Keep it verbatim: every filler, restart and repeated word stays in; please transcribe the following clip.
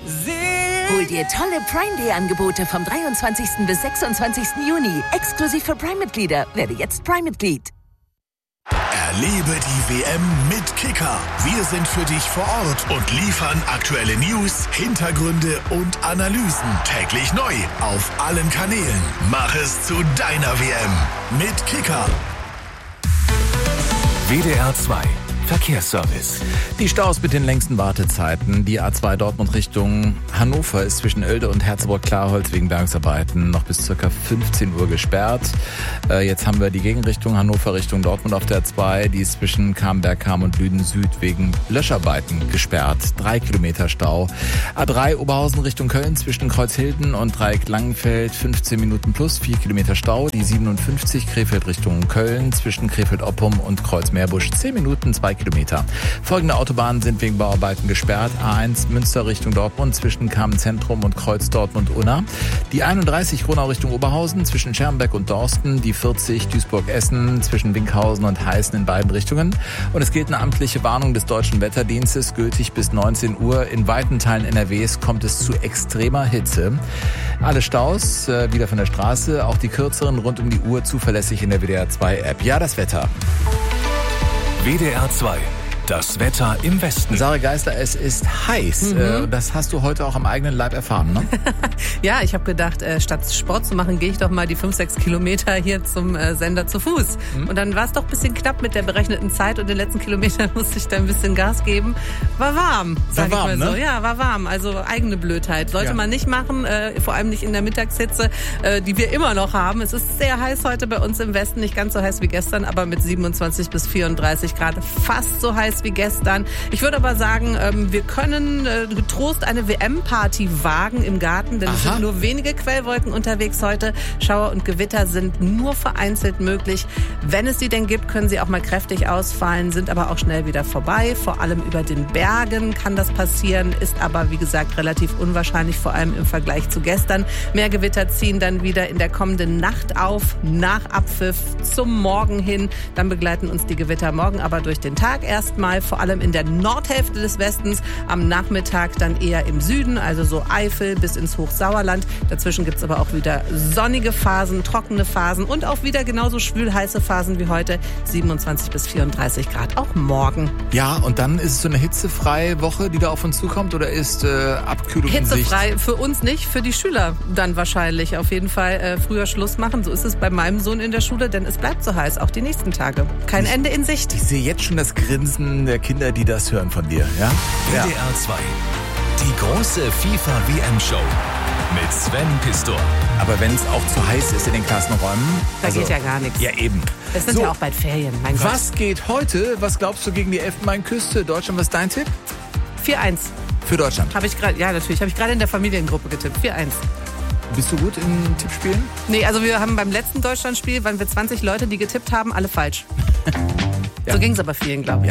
Hol dir tolle Prime-Day-Angebote vom dreiundzwanzigsten bis sechsundzwanzigsten Juni. Exklusiv für Prime-Mitglieder. Werde jetzt Prime-Mitglied. Erlebe die W M mit Kicker. Wir sind für dich vor Ort und liefern aktuelle News, Hintergründe und Analysen täglich neu auf allen Kanälen. Mach es zu deiner W M mit Kicker. W D R zwei Verkehrsservice. Die Staus mit den längsten Wartezeiten. Die A zwei Dortmund Richtung Hannover ist zwischen Oelde und Herzogenaurach-Klarholz wegen Bergungsarbeiten noch bis ca. fünfzehn Uhr gesperrt. Äh, jetzt haben wir die Gegenrichtung Hannover Richtung Dortmund auf der A zwei. Die ist zwischen Kamberg-Kam und Lüden Süd wegen Löscharbeiten gesperrt. Drei Kilometer Stau. A drei Oberhausen Richtung Köln zwischen Kreuzhilden und Dreieck-Langenfeld. fünfzehn Minuten plus, vier Kilometer Stau. Die siebenundfünfzig Krefeld Richtung Köln zwischen Krefeld-Oppum und Kreuz-Meerbusch. zehn Minuten, zwei Kilometer. Folgende Autobahnen sind wegen Bauarbeiten gesperrt. A eins Münster Richtung Dortmund zwischen Kamen-Zentrum und Kreuz Dortmund-Unna. Die einunddreißig Gronau Richtung Oberhausen zwischen Schermbeck und Dorsten. Die vierzig Duisburg-Essen zwischen Winkhausen und Heißen in beiden Richtungen. Und es gilt eine amtliche Warnung des Deutschen Wetterdienstes, gültig bis neunzehn Uhr. In weiten Teilen N R Ws kommt es zu extremer Hitze. Alle Staus äh, wieder von der Straße, auch die kürzeren rund um die Uhr zuverlässig in der W D R zwei App. Ja, das Wetter. W D R zwei. Das Wetter im Westen. Sarah Geisler, es ist heiß. Mhm. Das hast du heute auch am eigenen Leib erfahren, ne? Ja, ich habe gedacht, statt Sport zu machen, gehe ich doch mal die fünf, sechs Kilometer hier zum Sender zu Fuß. Mhm. Und dann war es doch ein bisschen knapp mit der berechneten Zeit und den letzten Kilometern musste ich da ein bisschen Gas geben. War warm, sag war warm, ich mal so. Ne? Ja, war warm. Also eigene Blödheit. Sollte ja. man nicht machen, äh, vor allem nicht in der Mittagshitze, äh, die wir immer noch haben. Es ist sehr heiß heute bei uns im Westen, nicht ganz so heiß wie gestern, aber mit siebenundzwanzig bis vierunddreißig Grad fast so heiß wie gestern. Ich würde aber sagen, wir können getrost eine W M-Party wagen im Garten, denn Aha. es sind nur wenige Quellwolken unterwegs heute. Schauer und Gewitter sind nur vereinzelt möglich. Wenn es sie denn gibt, können sie auch mal kräftig ausfallen, sind aber auch schnell wieder vorbei. Vor allem über den Bergen kann das passieren, ist aber, wie gesagt, relativ unwahrscheinlich, vor allem im Vergleich zu gestern. Mehr Gewitter ziehen dann wieder in der kommenden Nacht auf, nach Abpfiff zum Morgen hin. Dann begleiten uns die Gewitter morgen aber durch den Tag erstmal. Vor allem in der Nordhälfte des Westens, am Nachmittag dann eher im Süden, also so Eifel bis ins Hochsauerland. Dazwischen gibt es aber auch wieder sonnige Phasen, trockene Phasen und auch wieder genauso schwül-heiße Phasen wie heute, siebenundzwanzig bis vierunddreißig Grad, auch morgen. Ja, und dann ist es so eine hitzefreie Woche, die da auf uns zukommt, oder ist äh, Abkühlung in Sicht? Hitzefrei für uns nicht, für die Schüler dann wahrscheinlich. Auf jeden Fall äh, früher Schluss machen, so ist es bei meinem Sohn in der Schule, denn es bleibt so heiß, auch die nächsten Tage. Kein ich, Ende in Sicht. Ich sehe jetzt schon das Grinsen der Kinder, die das hören von dir, ja? W D R zwei. Die große FIFA-W M-Show mit Sven Pistor. Aber wenn es auch zu heiß ist in den Klassenräumen... Da also, geht ja gar nichts. Ja, eben. Es sind so, ja auch bald Ferien, mein Gott. Was geht heute? Was glaubst du gegen die Elfenbeinküste? Deutschland, was ist dein Tipp? vier eins. Für Deutschland? Habe ich gerade, ja natürlich, habe ich gerade in der Familiengruppe getippt. vier eins. Bist du gut in Tippspielen? Nee, also wir haben beim letzten Deutschlandspiel, waren wir zwanzig Leute, die getippt haben, alle falsch. Ja. So ging es aber vielen, glaube ich.